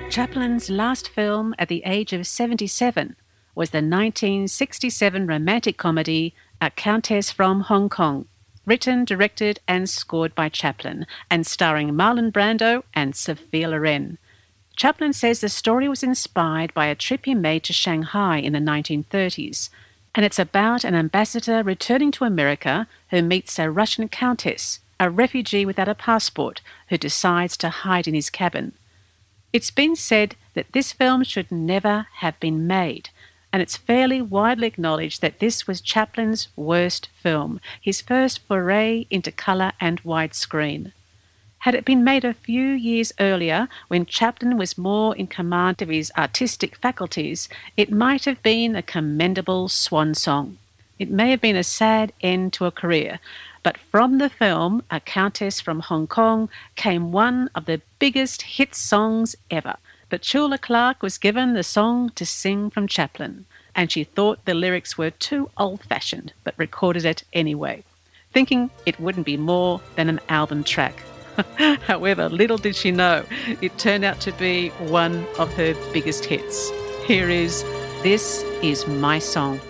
Chaplin's last film at the age of 77 was the 1967 romantic comedy A Countess from Hong Kong, written, directed and scored by Chaplin, and starring Marlon Brando and Sophia Loren. Chaplin says the story was inspired by a trip he made to Shanghai in the 1930s, and it's about an ambassador returning to America who meets a Russian countess, a refugee without a passport, who decides to hide in his cabin. It's been said that this film should never have been made, and it's fairly widely acknowledged that this was Chaplin's worst film, his first foray into colour and widescreen. Had it been made a few years earlier, when Chaplin was more in command of his artistic faculties, it might have been a commendable swan song. It may have been a sad end to a career, but from the film A Countess from Hong Kong came one of the biggest hit songs ever. Petula Clark was given the song to sing from Chaplin, and she thought the lyrics were too old-fashioned, but recorded it anyway, thinking it wouldn't be more than an album track. However, little did she know, it turned out to be one of her biggest hits. Here is This Is My Song.